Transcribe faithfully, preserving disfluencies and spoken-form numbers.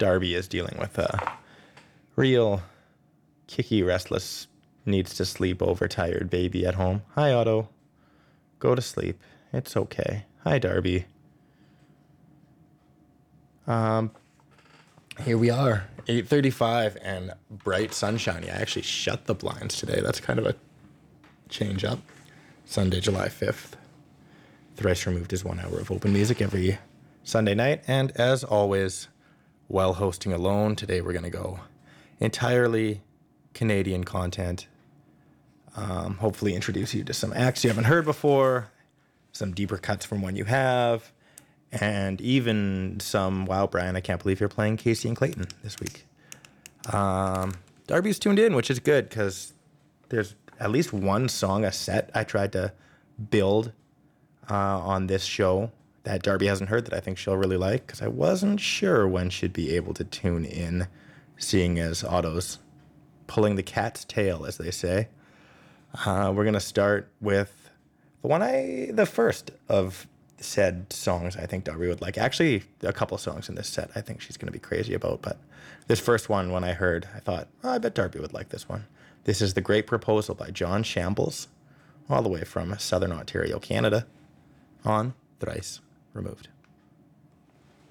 Darby is dealing with a real kicky, restless, needs to sleep, overtired baby at home. Hi, Otto. Go to sleep. It's okay. Hi, Darby. Um, here we are, eight thirty-five and bright sunshiny. I actually shut the blinds today. That's kind of a change up. Sunday, July fifth. Thrice Removed is one hour of open music every Sunday night. And as always, while hosting alone, today we're going to go entirely Canadian content. Um, hopefully introduce you to some acts you haven't heard before, some deeper cuts from one you have, and even some, wow, Brian, I can't believe you're playing Casey and Clayton this week. Um, Darby's tuned in, which is good because there's at least one song a set I tried to build uh, on this show that Darby hasn't heard that I think she'll really like, because I wasn't sure when she'd be able to tune in, seeing as Otto's pulling the cat's tail, as they say. Uh, we're going to start with the one I, the first of said songs I think Darby would like. Actually, a couple songs in this set I think she's going to be crazy about, but this first one, when I heard, I thought, oh, I bet Darby would like this one. This is The Great Proposal by John Shambles, all the way from Southern Ontario, Canada, on Thrice Removed.